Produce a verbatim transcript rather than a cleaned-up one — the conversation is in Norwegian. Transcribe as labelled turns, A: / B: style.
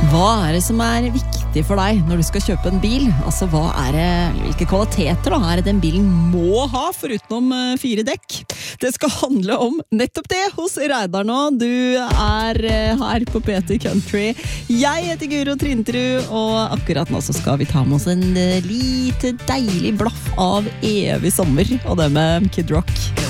A: Hva er det som er viktig for deg når du skal kjøpe en bil? Altså, hva er det, hvilke kvaliteter da, er det den bilen må ha forutenom uh, fire dekk? Det skal handle om nettopp det hos Reidar nå. Du er uh, her på P T Country. Jeg heter Guro Trinterud, og akkurat nå så skal vi ta med oss en uh, lite deilig blaff av evig sommer, og det med Kid Rock.